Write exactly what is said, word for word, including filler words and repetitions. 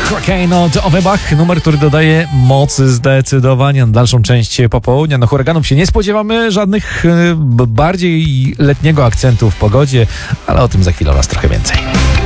Hurricane od Offenbach, numer, który dodaje mocy zdecydowanie na dalszą część popołudnia. No huraganów się nie spodziewamy, żadnych bardziej letniego akcentu w pogodzie, ale o tym za chwilę oraz trochę więcej.